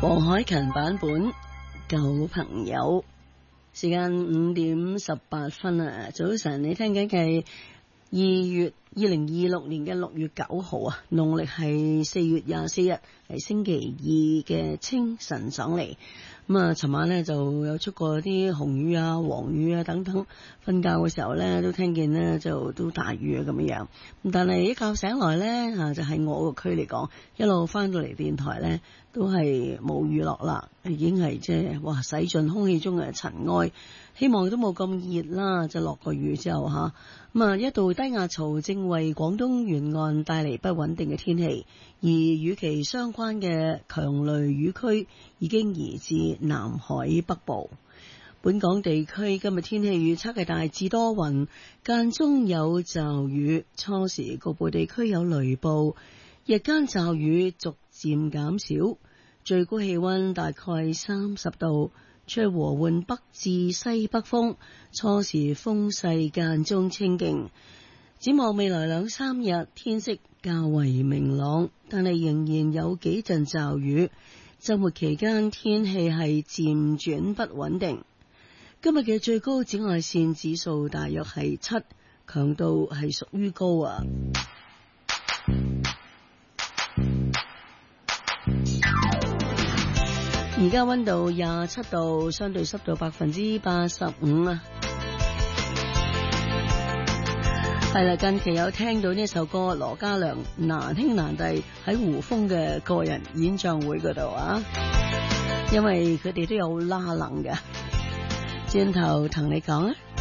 黃凱芹版本舊朋友，時間5:18啊！早晨，你聽緊嘅2026年嘅6月9號啊，農曆係4月24日，係星期二嘅清晨爽嚟。咁啊，尋晚呢就有出過啲紅雨啊、黃雨啊等等，瞓覺嘅時候呢都聽見呢就都大雨啊咁樣。咁但係一覺醒來呢，就喺我個區嚟講，一路翻到嚟電台呢都係冇雨落啦，已經係即係哇洗盡空氣中嘅塵埃。希望都冇咁熱啦，就落個雨之後吓，咁啊一道低壓槽正為廣東沿岸帶嚟不穩定嘅天氣，而與其相關嘅強雷雨區已經移至南海北部。本港地區今日天氣預測係大致多雲，間中有驟雨，初時局部地區有雷暴，日間驟雨逐漸減少，最高氣溫大概30度。吹和緩北至西北風，初時風勢間中清勁。展望未來2-3日，天色較為明朗，但係仍然有幾陣驟雨。周末期間天氣係漸轉不穩定。今日嘅最高紫外線指數大約係7，強度係屬於高啊。而家溫度27度，相對濕度85%啊。係啦，近期有聽到呢首歌，羅嘉良難兄難弟喺胡楓嘅個人演唱會嗰度啊，因為佢哋都有拉冷嘅。轉頭同你講啊。